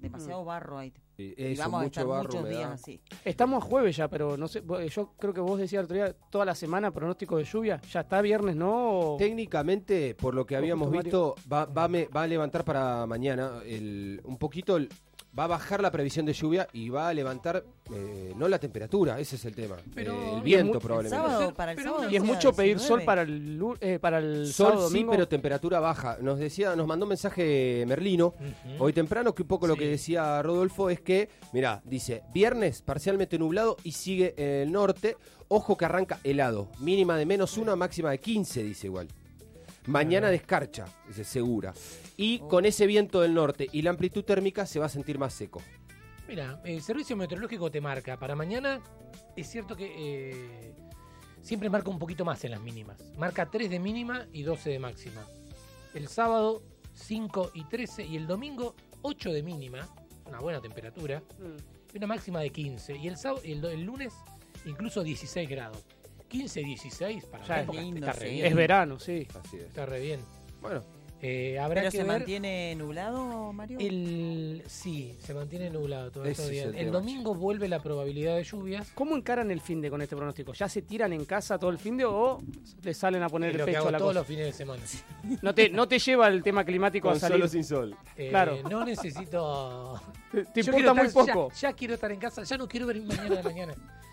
demasiado barro ahí. Y Y eso, vamos a mucho estar barro, muchos humedad. días así. Estamos a jueves ya, pero no sé, yo creo que vos decías el otro día, toda la semana pronóstico de lluvia. ¿Ya está viernes, no? Técnicamente, por lo que habíamos justo, visto, va a levantar para mañana un poquito, va a bajar la previsión de lluvia y va a levantar, no la temperatura, ese es el tema, Pero el viento el probablemente. Para el Pero sábado Y es sea mucho pedir 19. sol para el sábado, Sol sí, domingo. pero temperatura baja. Nos mandó un mensaje Merlino hoy temprano que un poco lo que decía Rodolfo es que, mirá, dice, viernes parcialmente nublado y sigue en el norte, ojo que arranca helado, mínima de -1, máxima de 15, dice igual. Mañana descarcha, dice, segura. Y con ese viento del norte y la amplitud térmica se va a sentir más seco. Mira, el servicio meteorológico te marca. Para mañana es cierto que siempre marca un poquito más en las mínimas. Marca 3 de mínima y 12 de máxima. El sábado 5 y 13 y el domingo 8 de mínima, una buena temperatura, y una máxima de 15. Y el sábado, el lunes incluso 16 grados. 15, 16 para Ya la es época lindo, está re sí. bien. Es verano, sí. Así es. Está re bien. Bueno, Habrá ¿Pero que se ver. mantiene nublado, Mario? Sí, se mantiene nublado todo Ese estos es días. el El tema, domingo vuelve la probabilidad de lluvias. ¿Cómo encaran el finde con este pronóstico? ¿Ya se tiran en casa todo el finde o le salen a poner Es el lo que pecho hago a la todos cosa? los fines de semana. No te lleva el tema climático a con salir. sol o sin sol. Claro. No necesito. Te Yo importa quiero muy estar- poco. Ya quiero estar en casa, ya no quiero ver mañana de mañana.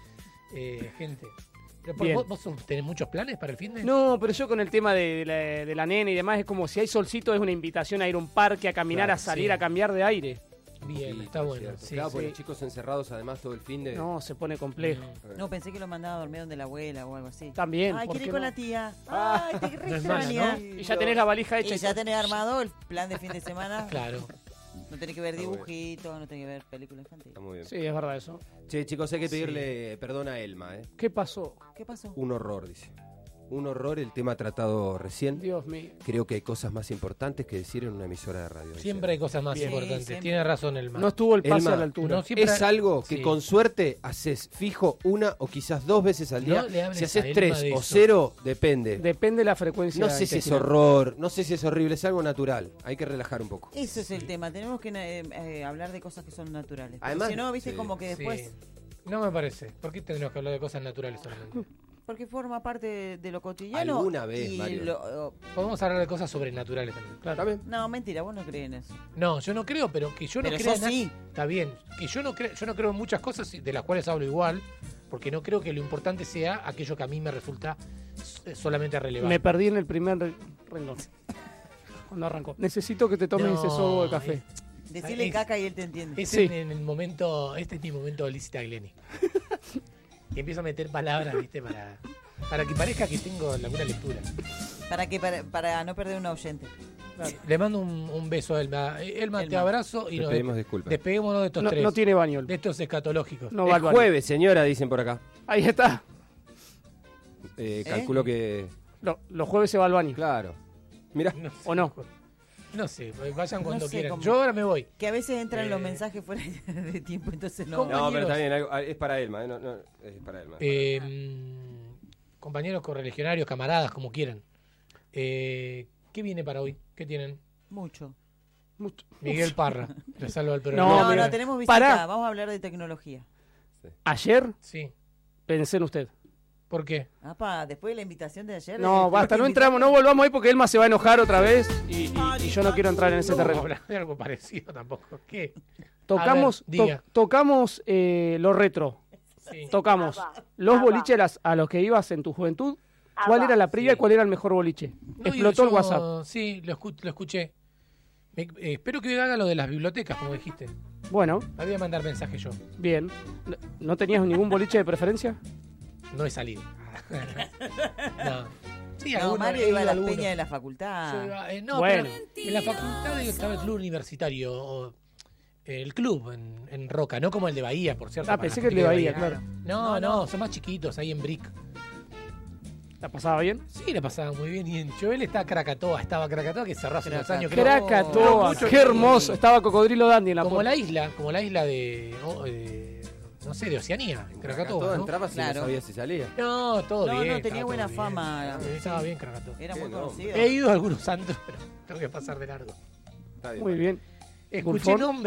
Gente. Pero Bien. ¿Vos tenés muchos planes para el fin de? No, pero yo con el tema de la nena y demás, es como si hay solcito, es una invitación a ir a un parque, a caminar, Claro, a salir, sí. a cambiar de aire. Bien, Sí, está es bueno. cierto. Sí, Claro, porque sí. los chicos encerrados además todo el fin de... No, se pone complejo. No, pensé que lo mandaba a dormir donde la abuela o algo así. También, Ay, ¿por quiero ir qué con no? la tía. Ay, te re No es malo, extraña. ¿no? Y ya tenés la valija hecha. Y ya tenés armado el plan de fin de semana. Claro. No tenés que ver Está muy bien. dibujitos, no tenés que ver películas infantiles. Está muy bien. Sí, es verdad eso. Che, chicos, hay que pedirle perdón a Elma, ¿Qué pasó? ¿Qué pasó? Un horror, dice. Un horror el tema tratado recién. Dios mío. Creo que hay cosas más importantes que decir en una emisora de radio. Siempre hay cosas más Bien. importantes. Sí, siempre. Tiene razón el No estuvo el pase Elma, a la altura. no, siempre- Es algo que Sí. con suerte haces fijo una o quizás 2 veces al día. No le hables Si a haces Elma 3 de o eso. 0, depende. Depende de la frecuencia. No sé si es intestinal. horror, no sé si es horrible, es algo natural. Hay que relajar un poco. Eso es el tema. Tenemos que hablar de cosas que son naturales. Porque Además, si no, viste sí. como que después... Sí. No me parece. ¿Por qué tenemos que hablar de cosas naturales solamente? Porque forma parte de lo cotidiano. Alguna vez, y Mario. Podemos hablar de cosas sobrenaturales también. ¿Está bien? No, mentira, vos no crees en eso. No, yo no creo, pero que yo no Pero crea yo en sí. Está bien. Que yo no creo en muchas cosas de las cuales hablo igual, porque no creo que lo importante sea aquello que a mí me resulta solamente relevante. Me perdí en el primer renglón. Cuando arrancó. Necesito que te tomes ese sorbo de café. Decirle Es- caca y él te entiende. Es Sí. en el momento, este es mi momento lícita Glenny. Y empiezo a meter palabras, ¿viste? Para que parezca que tengo alguna lectura. Para no perder un oyente. Le mando un beso a Elma. Elma, te Elma. abrazo y Te nos pedimos disculpas. despeguémonos de estos No, tres. no tiene baño. De estos escatológicos. No va Es al baño. jueves, señora, dicen por acá. Ahí está. Calculo que... Los jueves se va al baño. Claro. Mira, No sé, ¿O no? No sé, vayan cuando sé quieran. cómo- Yo ahora me voy. Que a veces entran los Eh. mensajes fuera de tiempo, entonces no. ¿Cómo? no, pero compañeros. está bien, es para Elma, es para Elma. Compañeros correligionarios, camaradas, como quieran. ¿Qué viene para hoy? ¿Qué tienen? Mucho. Miguel Parra, le salva el No, programa. No, mira. no, tenemos visita. Pará. Vamos a hablar de tecnología. Ayer Sí. pensé en usted. ¿Por qué? Después de la invitación de ayer. No, basta, no entramos, no volvamos ahí porque Elma se va a enojar otra vez y yo no quiero entrar en ese No vamos a terreno. hablar de algo parecido tampoco. ¿Qué? Tocamos, A ver, diga. tocamos lo retro. Sí. Tocamos los boliches a los que ibas en tu juventud. ¿Cuál era la previa Sí. y cuál era el mejor boliche? No, Explotó el yo- WhatsApp. Sí, lo escuché. Espero que haga lo de las bibliotecas, como dijiste. Bueno, Me voy a mandar mensaje yo. bien. ¿No tenías ningún boliche de preferencia? No he salido. no. Sí, No, alguno, Mario he iba a ido las alguno. peñas de la Yo facultad. iba- no, Bueno. pero en la facultad estaba el club universitario, el club en Roca, no como el de Bahía, por cierto. Ah, para pensé la que el de gente Bahía, claro. No, son más chiquitos, ahí en Brick. ¿La pasaba bien? Sí, la pasaba muy bien. Y en Joel estaba Krakatoa, que cerró hace unos años. Krakatoa, mucho qué hermoso. Estaba Cocodrilo Dandy en la Como puerta. la isla de no sé, de Oceanía, en Krakatoa, Todo ¿no? entraba si no Claro. sabía si salía. No, todo No, bien. no, tenía estaba buena todo bien. fama. Estaba bien Krakatoa. Era Qué muy nombre. conocido. He ido a algunos santos, pero tengo que pasar de largo. Está bien. Muy bien. Escuché Bulford. nombres.